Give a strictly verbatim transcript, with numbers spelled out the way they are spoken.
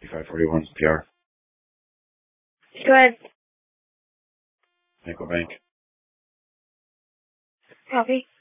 five forty-one P R. Go ahead. Echo Bank. Copy.